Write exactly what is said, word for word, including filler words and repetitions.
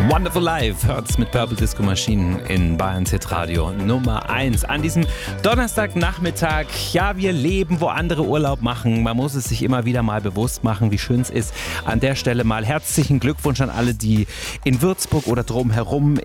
Wonderful Life hört's mit Purple Disco Machine in Bayerns Hitradio Nummer eins. An diesem Donnerstagnachmittag, ja, wir leben, wo andere Urlaub machen. Man muss es sich immer wieder mal bewusst machen, wie schön es ist. An der Stelle mal herzlichen Glückwunsch an alle, die in Würzburg oder drumherum